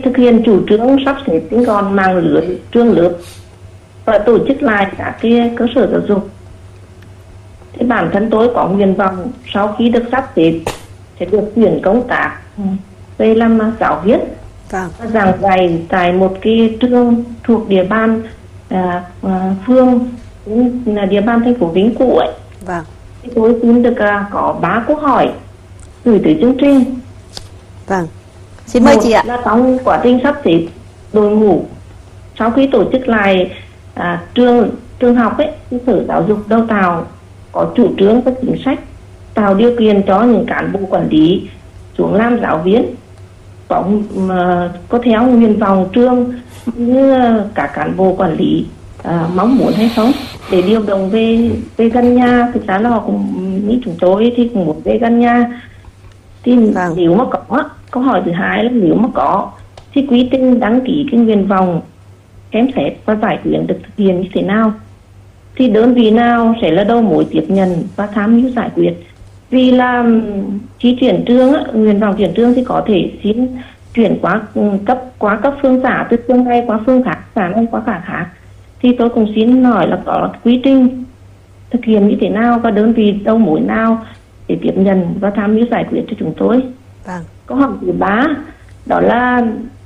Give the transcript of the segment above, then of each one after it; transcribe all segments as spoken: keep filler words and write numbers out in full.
thực hiện chủ trương sắp xếp tinh gọn mạng lưới trường lớp và tổ chức lại các cái cơ sở giáo dục. Thì bản thân tôi có nguyện vọng sau khi được sắp xếp sẽ được chuyển công tác về làm giáo viên và giảng dạy tại một cái trường thuộc địa bàn à, à, phường là địa bàn thành phố Vĩnh Cửu ấy. Vâng. Thì tôi xin được à, có ba câu hỏi gửi tới chương trình. Vâng. Xin mời chị ạ. Là trong quá trình sắp xếp đội ngũ sau khi tổ chức lại à, trường trường học ấy, sở giáo dục đào tạo có chủ trương và chính sách tạo điều kiện cho những cán bộ quản lý xuống làm giáo viên có uh, có theo nguyện vọng trường như cả cán bộ quản lý uh, mong muốn hay không, để điều động về về gần nhà. Thực ra là họ cũng như chúng tôi thì cũng muốn về gần nhà. Thì vâng. Nếu mà có, câu hỏi thứ hai là nếu mà có thì quy trình đăng ký cái nguyện vọng xem xét và giải quyết được thực hiện như thế nào, thì đơn vị nào sẽ là đầu mối tiếp nhận và tham mưu giải quyết. Vì là khi chuyển trường, nguyện vọng chuyển trường thì có thể xin chuyển qua cấp qua các phương xã, từ phương này qua phương khác, xã này qua xã khác. Thì tôi cũng xin hỏi là có quy trình thực hiện như thế nào và đơn vị đầu mối nào để tiếp nhận và tham mưu giải quyết cho chúng tôi. Vâng. Câu hỏi thứ ba đó là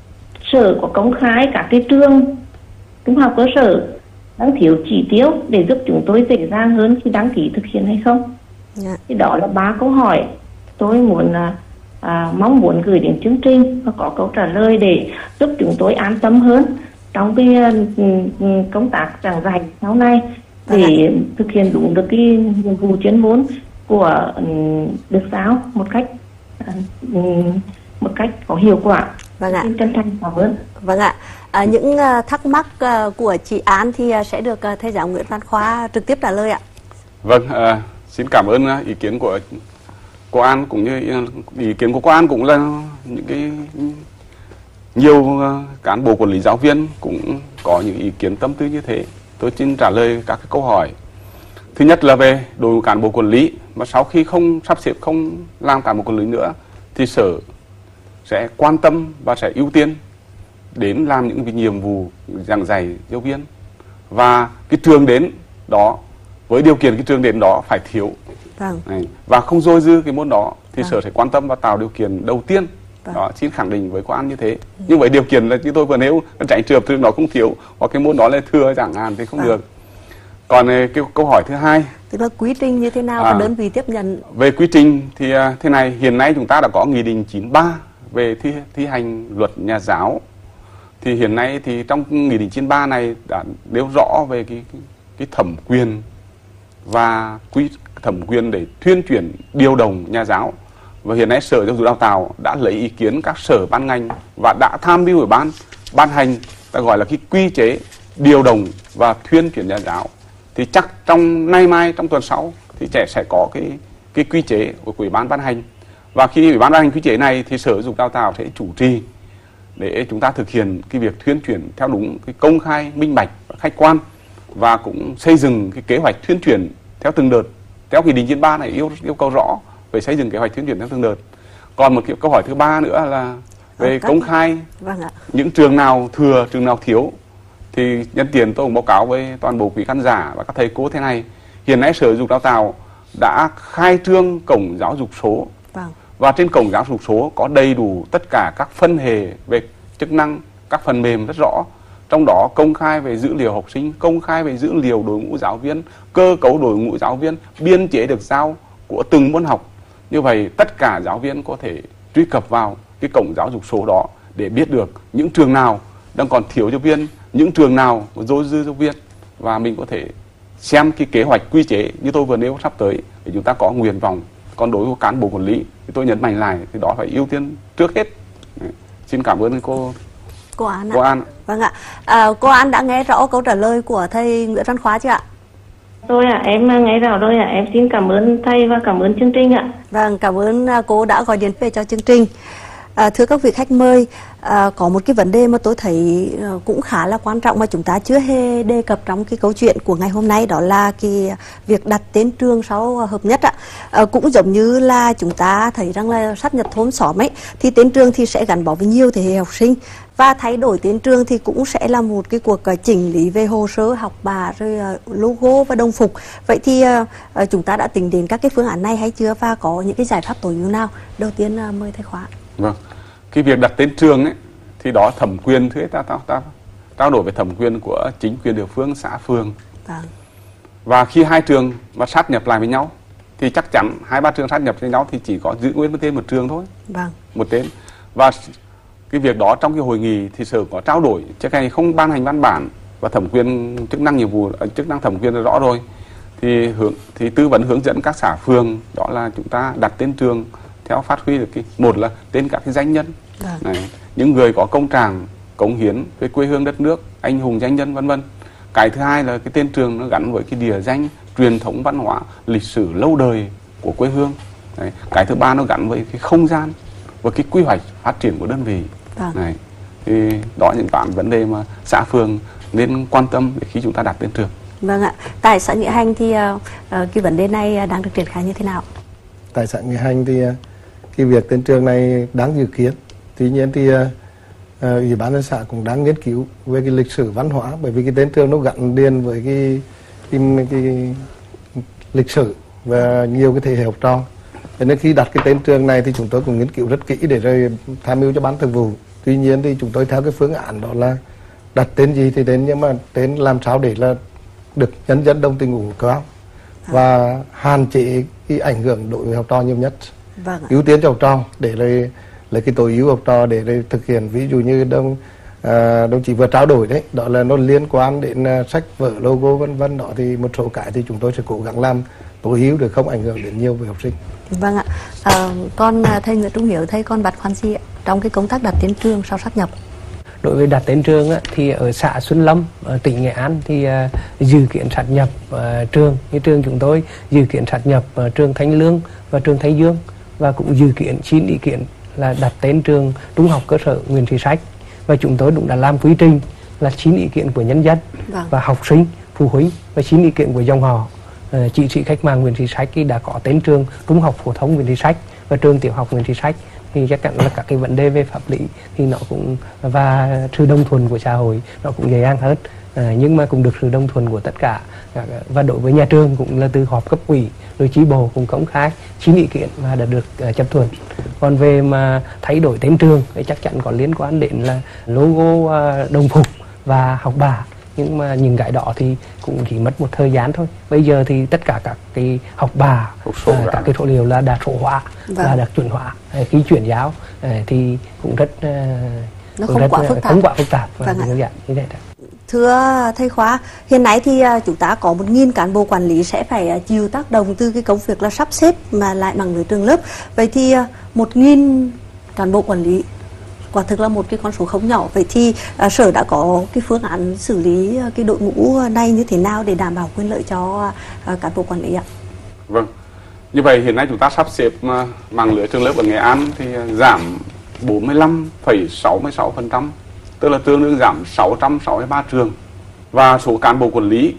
sở có công khai các cái trường trung học cơ sở đang thiếu chỉ tiêu để giúp chúng tôi dễ dàng hơn khi đăng ký thực hiện hay không? Yeah. Thì đó là ba câu hỏi tôi muốn à, mong muốn gửi đến chương trình và có câu trả lời để giúp chúng tôi an tâm hơn trong cái uh, công tác giảng dạy sau này để yeah. thực hiện đúng được cái nhiệm vụ chuyên môn của um, được giáo một cách uh, một cách có hiệu quả. Vâng ạ. Xin chân thành cảm ơn. Vâng ạ. À, những uh, thắc mắc uh, của chị An thì uh, sẽ được uh, thầy giáo Nguyễn Văn Khoa trực tiếp trả lời ạ. Vâng, uh, xin cảm ơn uh, ý kiến của cô An, cũng như uh, ý kiến của cô An cũng là những cái nhiều uh, cán bộ quản lý giáo viên cũng có những ý kiến tâm tư như thế. Tôi xin trả lời các cái câu hỏi. Thứ nhất là về đội ngũ cán bộ quản lý, mà sau khi không sắp xếp không làm cán bộ quản lý nữa thì sở sẽ quan tâm và sẽ ưu tiên đến làm những cái nhiệm vụ giảng dạy giáo viên, và cái trường đến đó với điều kiện cái trường đến đó phải thiếu vâng. này, và không dôi dư cái môn đó thì vâng. sở sẽ quan tâm và tạo điều kiện đầu tiên vâng. đó, xin khẳng định với cô An như thế. Ừ. Nhưng với điều kiện là như tôi vừa nêu, tránh trường hợp trường đó không thiếu hoặc cái môn đó là thừa chẳng hạn thì không vâng. được. Còn cái câu hỏi thứ hai, tức là quy trình như thế nào à, và đơn vị tiếp nhận. Về quy trình thì thế này, hiện nay chúng ta đã có nghị định chín mươi ba về thi, thi hành luật nhà giáo. Thì hiện nay thì trong nghị định chín mươi ba này đã nêu rõ về cái, cái, cái thẩm quyền và quy thẩm quyền để thuyên chuyển điều động nhà giáo. Và hiện nay Sở Giáo dục Đào tạo đã lấy ý kiến các sở ban ngành và đã tham mưu ủy ban ban hành ta gọi là cái quy chế điều động và thuyên chuyển nhà giáo. Thì chắc trong nay mai trong tuần sau thì trẻ sẽ có cái cái quy chế của ủy ban ban hành. Và khi ủy ban ban hành quy chế này thì Sở Giáo dục Đào tạo sẽ chủ trì để chúng ta thực hiện cái việc thuyên chuyển theo đúng cái công khai, minh bạch và khách quan, và cũng xây dựng cái kế hoạch thuyên chuyển theo từng đợt. Theo nghị định chín mươi ba này yêu yêu cầu rõ về xây dựng kế hoạch thuyên chuyển theo từng đợt. Còn một câu hỏi thứ ba nữa là về các... công khai vâng ạ. Những trường nào thừa, trường nào thiếu. Thì nhân tiện tôi cũng báo cáo với toàn bộ quý khán giả và các thầy cô thế này. Hiện nay Sở Giáo dục Đào tạo đã khai trương cổng giáo dục số. Vâng. Và trên cổng giáo dục số có đầy đủ tất cả các phân hệ về chức năng, các phần mềm rất rõ. Trong đó công khai về dữ liệu học sinh, công khai về dữ liệu đội ngũ giáo viên, cơ cấu đội ngũ giáo viên, biên chế được giao của từng môn học. Như vậy tất cả giáo viên có thể truy cập vào cái cổng giáo dục số đó để biết được những trường nào đang còn thiếu giáo viên, những trường nào dôi dư giáo viên, và mình có thể xem cái kế hoạch quy chế như tôi vừa nêu sắp tới để chúng ta có nguyện vọng. Còn đối với cán bộ quản lý thì tôi nhấn mạnh lại thì đó phải ưu tiên trước hết. Xin cảm ơn cô cô An. Cô An. Vâng ạ. À, cô An đã nghe rõ câu trả lời của thầy Nguyễn Văn Khoa chưa ạ? Tôi ạ, à, em nghe rõ rồi ạ. À. Em xin cảm ơn thầy và cảm ơn chương trình ạ. Vâng, cảm ơn cô đã gọi điện về cho chương trình. À, thưa các vị khách mời, à, có một cái vấn đề mà tôi thấy cũng khá là quan trọng mà chúng ta chưa hề đề cập trong cái câu chuyện của ngày hôm nay, đó là cái việc đặt tên trường sau hợp nhất ạ. À, cũng giống như là chúng ta thấy rằng là sát nhập thôn xóm ấy, thì tên trường thì sẽ gắn bó với nhiều thế hệ học sinh, Và thay đổi tên trường thì cũng sẽ là một cái cuộc uh, chỉnh lý về hồ sơ, học bạ, rồi uh, logo và đồng phục. Vậy thì uh, uh, chúng ta đã tính đến các cái phương án này hay chưa, và có những cái giải pháp tối ưu nào? Đầu tiên uh, mời thầy Khoa. Vâng, cái việc đặt tên trường ấy thì đó thẩm quyền thế ta ta ta trao đổi về thẩm quyền của chính quyền địa phương, xã phường. Vâng. Và khi hai trường mà sát nhập lại với nhau thì chắc chắn hai ba trường sát nhập với nhau thì chỉ có giữ nguyên một tên một trường thôi. Vâng. Một tên. Và cái việc đó trong cái hội nghị thì sở có trao đổi, chứ cái không ban hành văn bản và thẩm quyền chức năng nhiệm vụ, chức năng thẩm quyền là rõ rồi, thì hướng thì tư vấn hướng dẫn các xã phường, đó là chúng ta đặt tên trường theo phát huy được cái một là tên các cái danh nhân, Vâng. này, những người có công trạng cống hiến với quê hương đất nước, anh hùng danh nhân vân vân. Cái thứ hai là cái tên trường nó gắn với cái địa danh, truyền thống văn hóa, lịch sử lâu đời của quê hương. Đấy. Cái thứ ba nó gắn với cái không gian và cái quy hoạch phát triển của đơn vị. Vâng. Này. Thì đó những cái vấn đề mà xã phường nên quan tâm để khi chúng ta đặt tên trường. Vâng ạ. Tại xã Nghĩa Hành thì uh, uh, cái vấn đề này đang được triển khai như thế nào? Tại xã Nghĩa Hành thì uh, cái việc tên trường này đáng dự kiến. Tuy nhiên thì uh, uh, Ủy ban nhân xã cũng đang nghiên cứu về cái lịch sử văn hóa, bởi vì cái tên trường nó gắn liền với cái, cái, cái lịch sử và nhiều cái thế hệ học trò. Cho nên khi đặt cái tên trường này thì chúng tôi cũng nghiên cứu rất kỹ để rồi tham mưu cho ban thường vụ. Tuy nhiên thì chúng tôi theo cái phương án đó là đặt tên gì thì tên, nhưng mà tên làm sao để là được nhân dân đồng tình ủng hộ cao và hạn chế cái ảnh hưởng đối với học trò nhiều nhất. Vâng ạ. Ưu tiên cho học trò để lấy lấy cái tối ưu học trò để lấy thực hiện, ví dụ như đồng à, đồng chí vừa trao đổi đấy, đó là nó liên quan đến uh, sách vở, logo vân vân, đó thì một số cái thì chúng tôi sẽ cố gắng làm tối ưu để không ảnh hưởng đến nhiều với học sinh. Vâng ạ. À, con thầy Nguyễn Trung Hiếu, thầy con băn khoăn gì ạ trong cái công tác đặt tên trường sau sát nhập? Đối với đặt tên trường á, thì ở xã Xuân Lâm, ở tỉnh Nghệ An thì uh, dự kiến sát nhập uh, trường, như trường chúng tôi dự kiến sát nhập uh, trường Thanh Lương và trường Thái Dương, và cũng dự kiến chín ý kiến là đặt tên trường Trung học cơ sở Nguyễn Thị Sách, và chúng tôi cũng đã làm quy trình là chín ý kiến của nhân dân. Vâng. Và học sinh, phụ huynh và chín ý kiến của dòng họ. Uh, chị sĩ cách mạng Nguyễn Thị Sách thì đã có tên trường Trung học phổ thông Nguyễn Thị Sách và trường tiểu học Nguyễn Thị Sách, thì chắc chắn là các cái vấn đề về pháp lý thì nó cũng và sự đồng thuận của xã hội nó cũng dễ dàng hơn, à, nhưng mà cũng được sự đồng thuận của tất cả. Và đối với nhà trường cũng là từ họp cấp ủy rồi chi bộ cũng công khai chín ý kiến và đã được uh, chấp thuận. Còn về mà thay đổi tên trường thì chắc chắn có liên quan đến là logo, uh, đồng phục và học bạ, nhưng mà những cái đó thì cũng chỉ mất một thời gian thôi. Bây giờ thì tất cả các cái học bạ, uh, các cái số liệu là đã số hóa, vâng. là đã chuẩn hóa. Khi chuyển giáo uh, thì cũng rất uh, nó cũng không, rất, quá phức tạp. không quá phức tạp. Vâng và như vậy đó. Thưa thầy Khoa, hiện nay thì chúng ta có một nghìn cán bộ quản lý sẽ phải chịu tác động từ cái công việc là sắp xếp mà lại bằng lưới trường lớp. Vậy thì một nghìn cán bộ quản lý quả thực là một cái con số không nhỏ. Vậy thì uh, sở đã có cái phương án xử lý uh, cái đội ngũ này như thế nào để đảm bảo quyền lợi cho uh, cán bộ quản lý ạ? Vâng. Như vậy hiện nay chúng ta sắp xếp uh, mạng lưới trường lớp ở Nghệ An thì uh, giảm bốn mươi lăm phẩy sáu mươi sáu phần trăm, tức là tương đương giảm sáu trăm sáu mươi ba trường. Và số cán bộ quản lý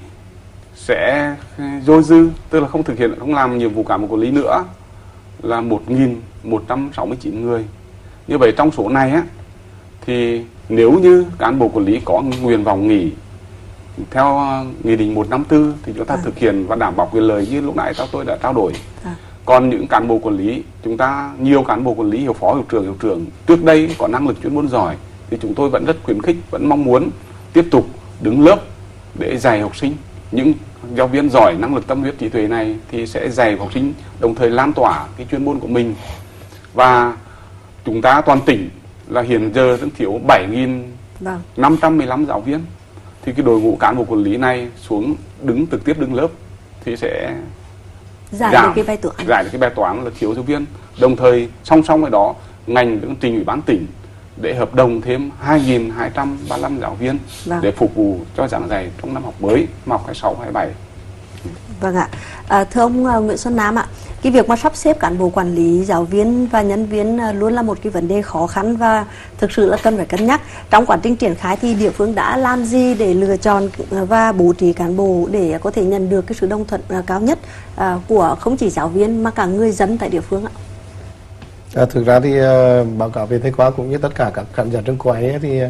sẽ dôi dư, tức là không thực hiện, không làm nhiệm vụ cán bộ quản lý nữa, là một nghìn một trăm sáu mươi chín người. Như vậy trong số này á, thì nếu như cán bộ quản lý có nguyện vọng nghỉ theo Nghị định một trăm năm mươi tư thì chúng ta à. thực hiện và đảm bảo quyền lợi như lúc nãy tôi đã trao đổi. À. Còn những cán bộ quản lý, chúng ta nhiều cán bộ quản lý, hiệu phó, hiệu trưởng, hiệu trưởng trước đây có năng lực chuyên môn giỏi thì chúng tôi vẫn rất khuyến khích, vẫn mong muốn tiếp tục đứng lớp để dạy học sinh. Những giáo viên giỏi, năng lực, tâm huyết, trí tuệ này thì sẽ dạy học sinh, đồng thời lan tỏa cái chuyên môn của mình. Và chúng ta toàn tỉnh là hiện giờ vẫn thiếu bảy nghìn năm trăm mười lăm giáo viên. Thì cái đội ngũ cán bộ quản lý này xuống đứng trực tiếp đứng lớp thì sẽ giải giảm, được cái bài toán. Giải được cái bài toán là thiếu giáo viên. Đồng thời song song với đó, ngành cũng trình ủy ban tỉnh để hợp đồng thêm hai nghìn hai trăm ba mươi lăm giáo viên vâng. để phục vụ cho giảng dạy trong năm học mới, năm học hai mươi sáu hai mươi bảy. Vâng ạ. À, thưa ông uh, Nguyễn Xuân Nam ạ, cái việc mà sắp xếp cán bộ quản lý, giáo viên và nhân viên uh, luôn là một cái vấn đề khó khăn và thực sự là cần phải cân nhắc. Trong quá trình triển khai thì địa phương đã làm gì để lựa chọn và bố trí cán bộ để có thể nhận được cái sự đồng thuận uh, cao nhất uh, của không chỉ giáo viên mà cả người dân tại địa phương ạ? À, thực ra thì uh, báo cáo về Thầy Khoa cũng như tất cả các khán giả trong quay ấy, thì uh,